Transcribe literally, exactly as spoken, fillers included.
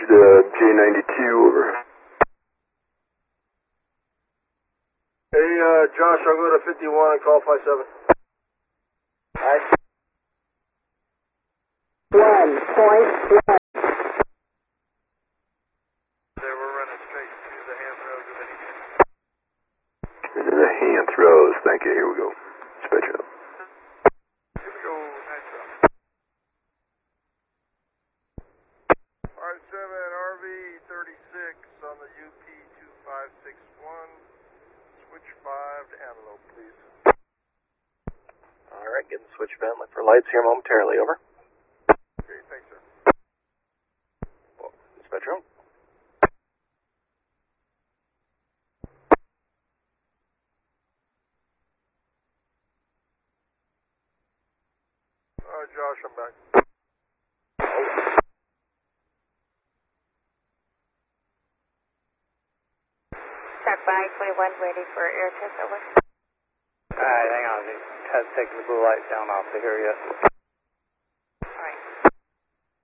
to J ninety-two, over. Hey, uh, Josh, I'll go to fifty-one and call five seven. Alright. One point one. They were running straight to the hand throws of any game. The hand throws, thank you, here we go. Dispatch up. Here we go, Nitro. five seven R V thirty-six on the U P two five six one. Switch five to Antelope, please. Alright, getting switch bent. Look for lights here momentarily, over. Okay, thanks, sir. Well, dispatch room. Alright, Josh, I'm back. Track five twenty-one, ready for air test, over. Alright, hang on. Has taken the blue lights down off the here yet.